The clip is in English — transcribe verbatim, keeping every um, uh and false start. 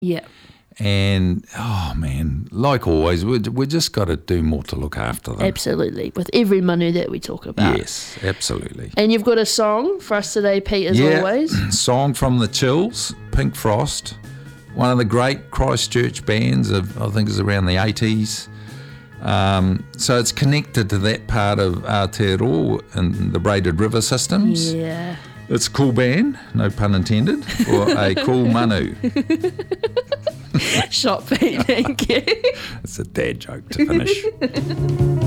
Yeah. And, oh, man, like always, we we just got to do more to look after them. Absolutely. With every manu that we talk about. Yes, absolutely. And you've got a song for us today, Pete, as yeah, always. Song from the Chills, Pink Frost, one of the great Christchurch bands of, I think, is around the eighties. Um, so it's connected to that part of Aotearoa and the Braided River systems. Yeah. It's a cool band, no pun intended, for a cool manu. Shot, Pete, thank you. It's a dad joke to finish.